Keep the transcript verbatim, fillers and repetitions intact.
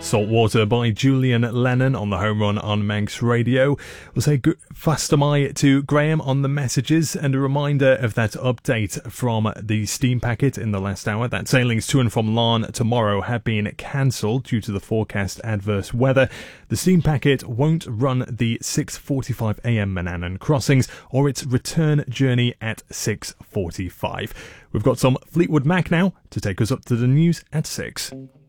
Saltwater by Julian Lennon on the home run on Manx Radio. We'll say good fastamai to Graham on the messages, and a reminder of that update from the steam packet in the last hour that sailings to and from Larne tomorrow have been cancelled due to the forecast adverse weather. The steam packet won't run the six forty-five a m Manannan crossings or its return journey at six forty-five. We've got some Fleetwood Mac now to take us up to the news at six.